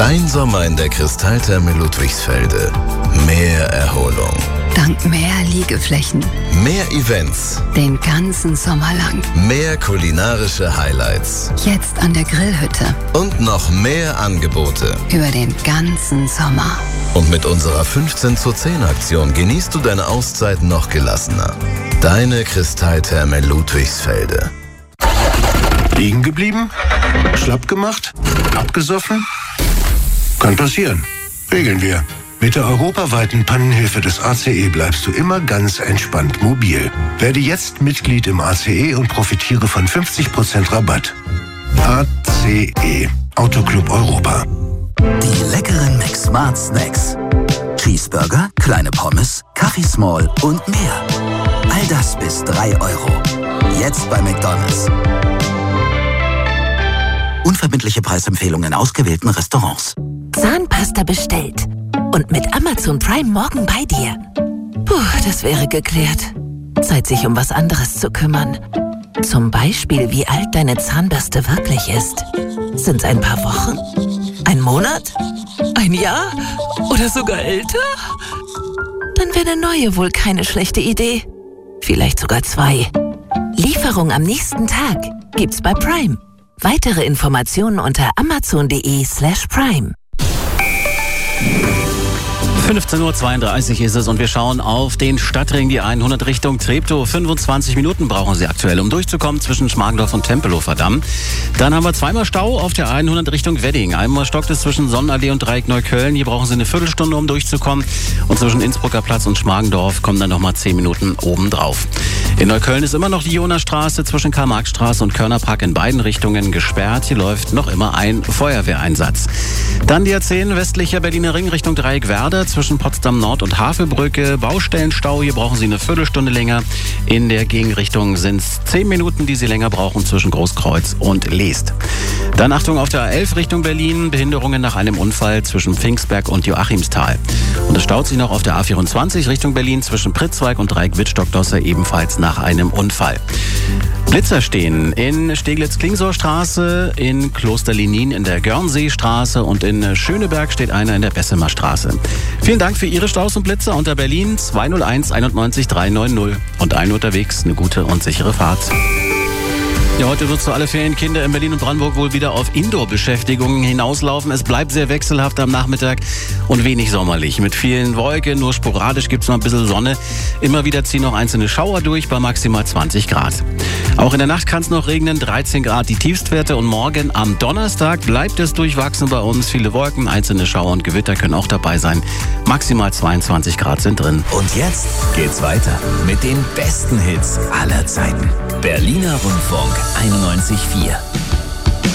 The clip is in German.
Dein Sommer in der Kristalltherme Ludwigsfelde. Mehr Erholung. Dank mehr Liegeflächen. Mehr Events. Den ganzen Sommer lang. Mehr kulinarische Highlights. Jetzt an der Grillhütte. Und noch mehr Angebote. Über den ganzen Sommer. Und mit unserer 15:10 Aktion genießt du deine Auszeit noch gelassener. Deine Kristalltherme Ludwigsfelde. Liegen geblieben? Schlapp gemacht? Abgesoffen? Kann passieren. Regeln wir. Mit der europaweiten Pannenhilfe des ACE bleibst du immer ganz entspannt mobil. Werde jetzt Mitglied im ACE und profitiere von 50% Rabatt. ACE. Autoclub Europa. Die leckeren McSmart Snacks. Cheeseburger, kleine Pommes, Kaffee Small und mehr. All das bis 3 Euro. Jetzt bei McDonald's. Unverbindliche Preisempfehlungen in ausgewählten Restaurants. Zahnpasta bestellt. Und mit Amazon Prime morgen bei dir. Puh, das wäre geklärt. Zeit, sich um was anderes zu kümmern. Zum Beispiel, wie alt deine Zahnbürste wirklich ist. Sind's ein paar Wochen? Ein Monat? Ein Jahr? Oder sogar älter? Dann wäre eine neue wohl keine schlechte Idee. Vielleicht sogar 2. Lieferung am nächsten Tag gibt's bei Prime. Weitere Informationen unter amazon.de/prime. 15:32 Uhr ist es und wir schauen auf den Stadtring, die 100 Richtung Treptow. 25 Minuten brauchen Sie aktuell, um durchzukommen zwischen Schmargendorf und Tempelhofer Damm. Dann haben wir zweimal Stau auf der 100 Richtung Wedding. Einmal stockt es zwischen Sonnenallee und Dreieck Neukölln. Hier brauchen Sie eine Viertelstunde, um durchzukommen. Und zwischen Innsbrucker Platz und Schmargendorf kommen dann nochmal 10 Minuten obendrauf. In Neukölln ist immer noch die Jonasstraße zwischen Karl-Marx-Straße und Körnerpark in beiden Richtungen gesperrt. Hier läuft noch immer ein Feuerwehreinsatz. Dann die A10 westlicher Berliner Ring Richtung Dreieck Werder zwischen Potsdam Nord und Havelbrücke. Baustellenstau, hier brauchen Sie eine Viertelstunde länger. In der Gegenrichtung sind es 10 Minuten, die Sie länger brauchen zwischen Großkreuz und Leest. Dann Achtung auf der A11 Richtung Berlin. Behinderungen nach einem Unfall zwischen Pfingstberg und Joachimsthal. Und es staut sich noch auf der A24 Richtung Berlin zwischen Pritzwalk und Dreieck-Wittstock-Dosse ebenfalls nach einem Unfall. Blitzer stehen in Steglitz-Klingsorstraße, in Klosterlinin in der Görnseestraße und in Schöneberg steht einer in der Bessemer Straße. Vielen Dank für Ihre Staus und Blitzer unter Berlin 201 91 390 und allen unterwegs eine gute und sichere Fahrt. Ja, heute wird zu alle Ferienkinder in Berlin und Brandenburg wohl wieder auf Indoor-Beschäftigungen hinauslaufen. Es bleibt sehr wechselhaft am Nachmittag und wenig sommerlich. Mit vielen Wolken, nur sporadisch gibt es noch ein bisschen Sonne. Immer wieder ziehen noch einzelne Schauer durch bei maximal 20 Grad. Auch in der Nacht kann es noch regnen, 13 Grad die Tiefstwerte. Und morgen am Donnerstag bleibt es durchwachsen bei uns. Viele Wolken, einzelne Schauer und Gewitter können auch dabei sein. Maximal 22 Grad sind drin. Und jetzt geht's weiter mit den besten Hits aller Zeiten. Berliner Rundfunk 91.4.